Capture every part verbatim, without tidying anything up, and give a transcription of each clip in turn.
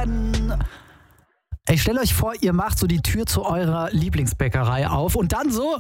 denn ich stelle euch vor, ihr macht so die Tür zu eurer Lieblingsbäckerei auf und dann so...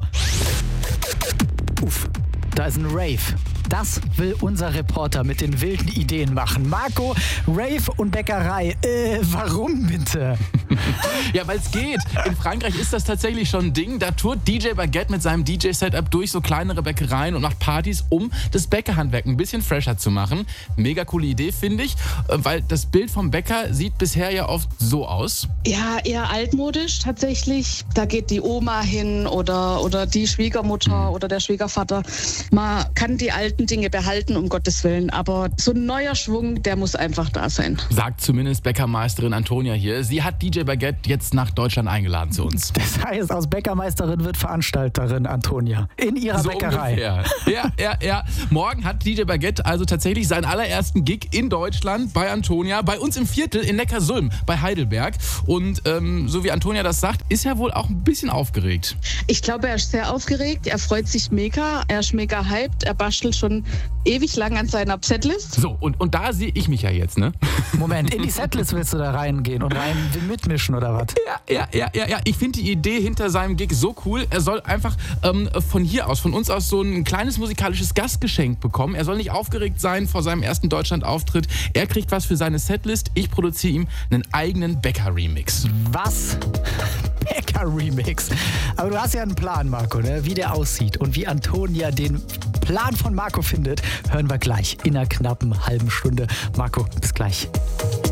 Uff, da ist ein Rave. Das will unser Reporter mit den wilden Ideen machen. Marco, Rave und Bäckerei. Äh, warum bitte? Ja, weil es geht. In Frankreich ist das tatsächlich schon ein Ding. Da tourt D J Baguette mit seinem D J-Setup durch so kleinere Bäckereien und macht Partys, um das Bäckerhandwerk ein bisschen fresher zu machen. Mega coole Idee, finde ich, weil das Bild vom Bäcker sieht bisher ja oft so aus. Ja, eher altmodisch tatsächlich. Da geht die Oma hin oder, oder die Schwiegermutter oder der Schwiegervater. Man kann die alten Dinge behalten, um Gottes Willen, aber so ein neuer Schwung, der muss einfach da sein. Sagt zumindest Bäckermeisterin Antonia hier. Sie hat D J Baguette jetzt nach Deutschland eingeladen zu uns. Das heißt, aus Bäckermeisterin wird Veranstalterin Antonia in ihrer so Bäckerei. Ungefähr. Ja, ja, ja. Morgen hat D J Baguette also tatsächlich seinen allerersten Gig in Deutschland bei Antonia, bei uns im Viertel in Neckarsulm, bei Heidelberg. Und ähm, so wie Antonia das sagt, ist er wohl auch ein bisschen aufgeregt. Ich glaube, er ist sehr aufgeregt, er freut sich mega, er ist mega hyped, er bastelt schon ewig lang an seiner Setlist. So, und, und da sehe ich mich ja jetzt, ne? Moment, in die Setlist willst du da reingehen und rein mitmischen oder was? Ja, ja, ja, ja, ja. Ich finde die Idee hinter seinem Gig so cool. Er soll einfach ähm, von hier aus, von uns aus so ein kleines musikalisches Gastgeschenk bekommen. Er soll nicht aufgeregt sein vor seinem ersten Deutschland-Auftritt. Er kriegt was für seine Setlist. Ich produziere ihm einen eigenen Bäcker-Remix. Was? Bäcker-Remix. Aber du hast ja einen Plan, Marco, ne? Wie der aussieht und wie Antonia den Plan von Marco findet, hören wir gleich in einer knappen halben Stunde. Marco, bis gleich.